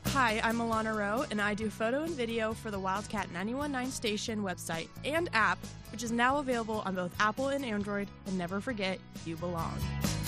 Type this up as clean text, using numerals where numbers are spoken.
Hi, I'm Alana Rowe, and I do photo and video for the Wildcat 91.9 station website and app, which is now available on both Apple and Android. And never forget, you belong.